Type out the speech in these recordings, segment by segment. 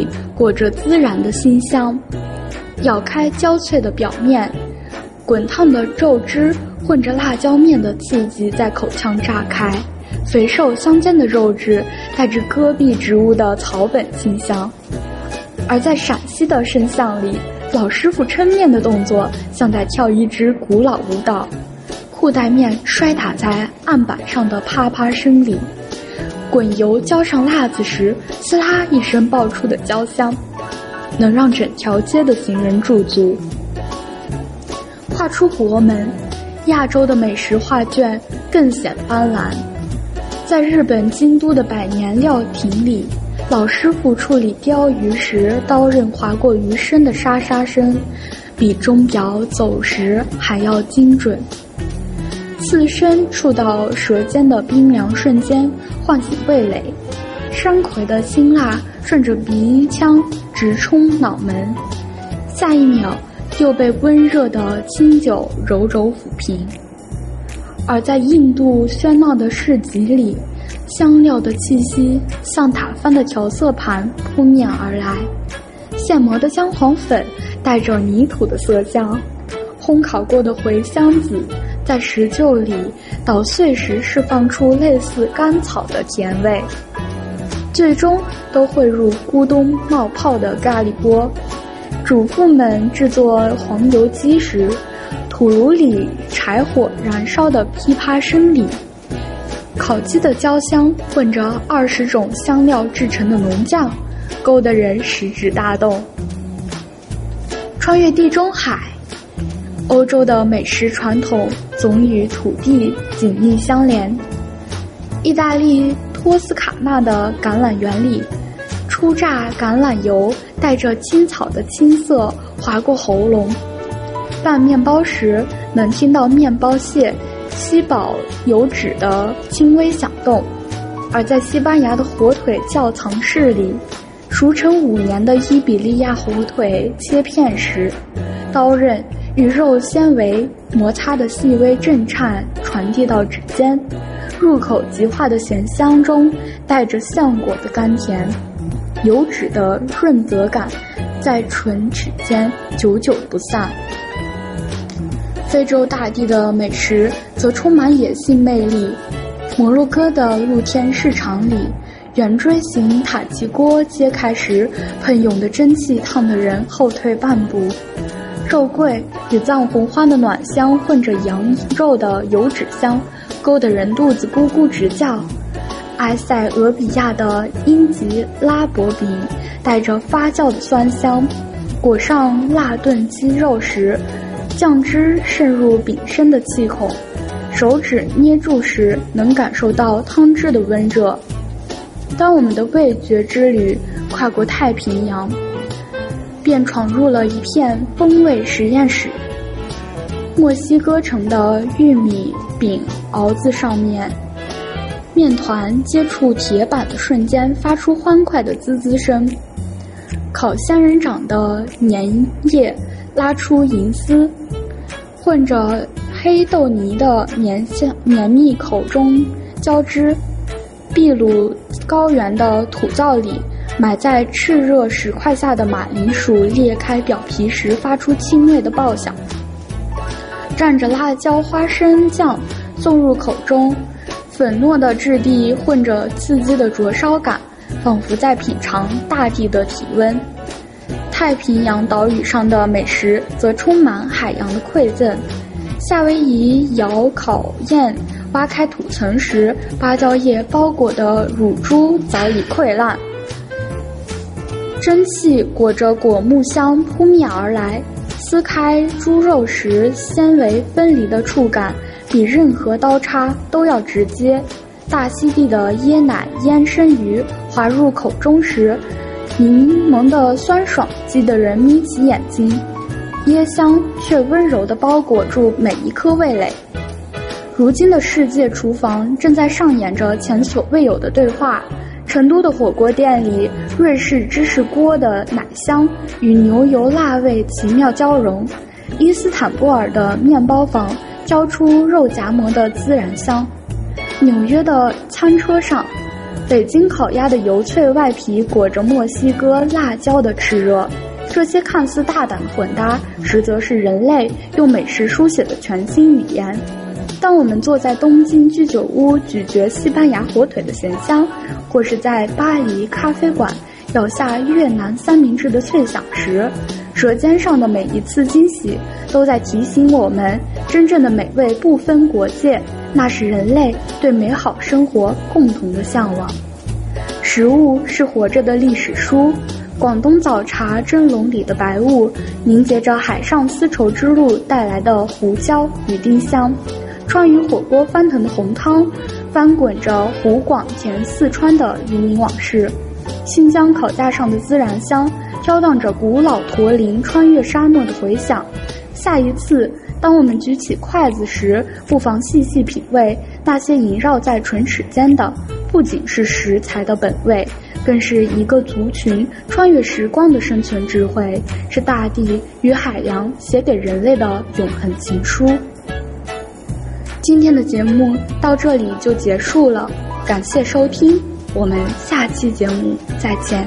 里裹着孜然的馨香，咬开焦脆的表面，滚烫的肉汁混着辣椒面的刺激在口腔炸开，肥瘦相间的肉质带着戈壁植物的草本清香。而在陕西的生巷里，老师傅抻面的动作像在跳一支古老舞蹈，裤带面摔打在案板上的啪啪声里，滚油浇上辣子时呲啦一声爆出的焦香，能让整条街的行人驻足。跨出国门，亚洲的美食画卷更显斑斓。在日本京都的百年料亭里，老师傅处理鲷鱼时刀刃划过鱼身的沙沙声，比钟表走时还要精准。刺身触到舌尖的冰凉瞬间唤醒味蕾，山葵的辛辣顺着鼻腔直冲脑门，下一秒又被温热的清酒柔柔抚平。而在印度喧闹的市集里，香料的气息像打翻的调色盘扑面而来，现磨的姜黄粉带着泥土的色香，烘烤过的茴香籽在石臼里捣碎时释放出类似甘草的甜味，最终都汇入咕咚冒泡的咖喱锅。主妇们制作黄油鸡时，土炉里柴火燃烧的噼啪声里，烤鸡的焦香混着20种香料制成的浓酱，勾得人食指大动。穿越地中海，欧洲的美食传统总与土地紧密相连。意大利托斯卡纳的橄榄园里，初榨橄榄油带着青草的青涩划过喉咙，拌面包时能听到面包屑吸饱油脂的轻微响动。而在西班牙的火腿窖藏室里，熟成5年的伊比利亚火腿切片时，刀刃与肉纤维摩擦的细微震颤传递到指尖，入口即化的咸香中带着橡果的甘甜，油脂的润泽感在唇齿间久久不散。非洲大地的美食则充满野性魅力。摩洛哥的露天市场里，圆锥形塔吉锅揭开时，喷涌的蒸汽烫得人后退半步。肉桂与藏红花的暖香混着羊肉的油脂香，勾得人肚子咕咕直叫。埃塞俄比亚的英吉拉伯饼带着发酵的酸香，裹上辣炖鸡肉时，酱汁渗入饼身的气孔，手指捏住时能感受到汤汁的温热。当我们的味觉之旅跨过太平洋，便闯入了一片风味实验室。墨西哥城的玉米饼鏊子上面，面团接触铁板的瞬间发出欢快的滋滋声，烤仙人掌的粘液拉出银丝，混着黑豆泥的绵密口中交织。秘鲁高原的土灶里，埋在炽热石块下的马铃薯裂开表皮时发出轻微的爆响，蘸着辣椒花生酱送入口中，粉糯的质地混着刺激的灼烧感，仿佛在品尝大地的体温。太平洋岛屿上的美食则充满海洋的馈赠。夏威夷窑烤宴挖开土层时，芭蕉叶包裹的乳猪早已溃烂，蒸汽裹着果木香扑面而来，撕开猪肉时纤维分离的触感比任何刀叉都要直接。大溪地的椰奶腌生鱼滑入口中时，柠檬的酸爽激得人眯起眼睛，椰香却温柔地包裹住每一颗味蕾。如今的世界厨房正在上演着前所未有的对话。成都的火锅店里，瑞士芝士锅的奶香与牛油辣味奇妙交融，伊斯坦布尔的面包房交出肉夹馍的孜然香，纽约的餐车上北京烤鸭的油脆外皮裹着墨西哥辣椒的炽热。这些看似大胆的混搭，实则是人类用美食书写的全新语言。当我们坐在东京居酒屋咀嚼西班牙火腿的咸香，或是在巴黎咖啡馆咬下越南三明治的脆响时，舌尖上的每一次惊喜都在提醒我们，真正的美味不分国界，那是人类对美好生活共同的向往。食物是活着的历史书，广东早茶蒸笼里的白雾凝结着海上丝绸之路带来的胡椒与丁香，川渝火锅翻腾的红汤翻滚着湖广填四川的云林往事，新疆烤架上的孜然香飘荡着古老驼铃穿越沙漠的回响。下一次当我们举起筷子时，不妨细细品味那些萦绕在唇齿间的，不仅是食材的本味，更是一个族群穿越时光的生存智慧，是大地与海洋写给人类的永恒情书。今天的节目到这里就结束了，感谢收听，我们下期节目再见。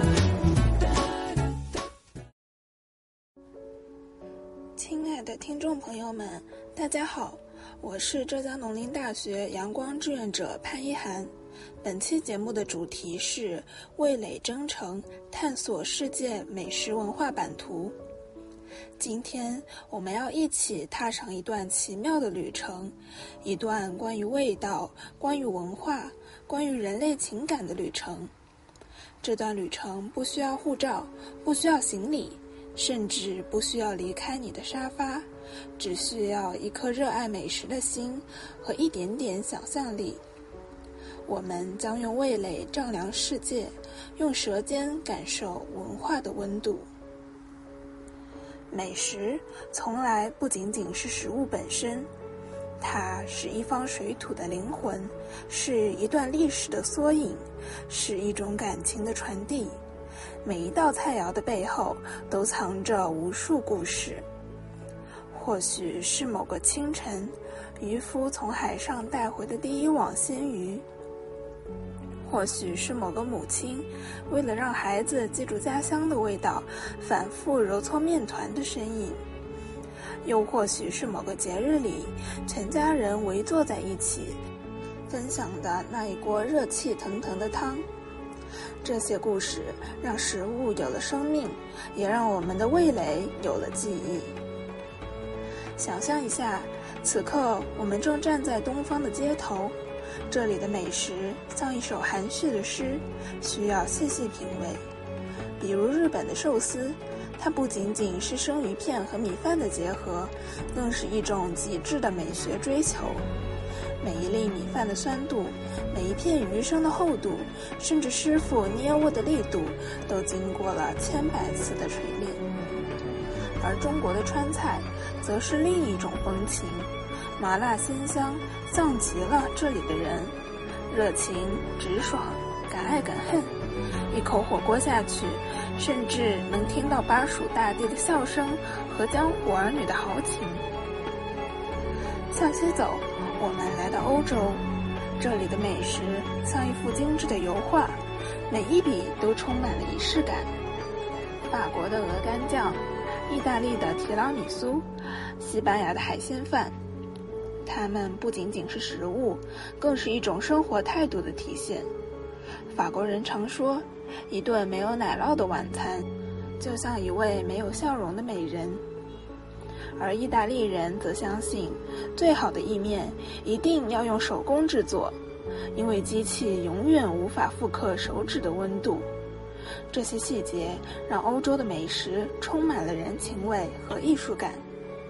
亲爱的听众朋友们，大家好，我是浙江农林大学阳光志愿者潘一涵。本期节目的主题是味蕾征程，探索世界美食文化版图。今天我们要一起踏上一段奇妙的旅程，一段关于味道、关于文化、关于人类情感的旅程。这段旅程不需要护照，不需要行李，甚至不需要离开你的沙发，只需要一颗热爱美食的心和一点点想象力。我们将用味蕾丈量世界，用舌尖感受文化的温度。美食从来不仅仅是食物本身，它是一方水土的灵魂，是一段历史的缩影，是一种感情的传递。每一道菜肴的背后都藏着无数故事。或许是某个清晨，渔夫从海上带回的第一网鲜鱼，或许是某个母亲为了让孩子记住家乡的味道，反复揉搓面团的身影，又或许是某个节日里全家人围坐在一起分享的那一锅热气腾腾的汤。这些故事让食物有了生命，也让我们的味蕾有了记忆。想象一下，此刻我们正站在东方的街头，这里的美食像一首含蓄的诗，需要细细品味。比如日本的寿司，它不仅仅是生鱼片和米饭的结合，更是一种极致的美学追求。每一粒米饭的酸度，每一片鱼生的厚度，甚至师傅捏握的力度，都经过了千百次的锤炼。而中国的川菜则是另一种风情，麻辣鲜香，像极了这里的人，热情直爽，敢爱敢恨。一口火锅下去，甚至能听到巴蜀大地的笑声和江湖儿女的豪情。向西走，我们来到欧洲，这里的美食像一幅精致的油画，每一笔都充满了仪式感。法国的鹅肝酱，意大利的提拉米苏，西班牙的海鲜饭，它们不仅仅是食物，更是一种生活态度的体现。法国人常说，一顿没有奶酪的晚餐，就像一位没有笑容的美人。而意大利人则相信，最好的意面一定要用手工制作，因为机器永远无法复刻手指的温度。这些细节让欧洲的美食充满了人情味和艺术感。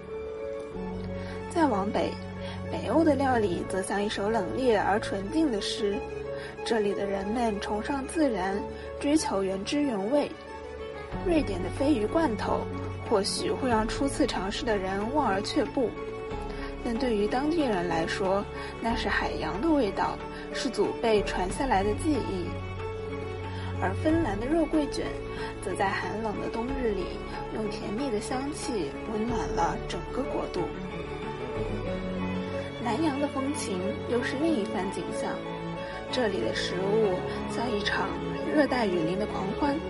再往北，北欧的料理则像一首冷冽而纯净的诗，这里的人们崇尚自然，追求原汁原味。瑞典的鲱鱼罐头或许会让初次尝试的人望而却步，但对于当地人来说，那是海洋的味道，是祖辈传下来的记忆。而芬兰的肉桂卷则在寒冷的冬日里，用甜蜜的香气温暖了整个国度。南洋的风情又是另一番景象， 这里的食物像一场热带雨林的狂欢。